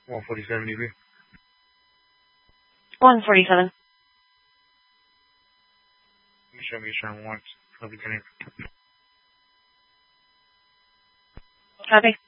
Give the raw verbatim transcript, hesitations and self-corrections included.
one forty-seven E B. one forty-seven. Show me your turn once. I'll be getting. Copy.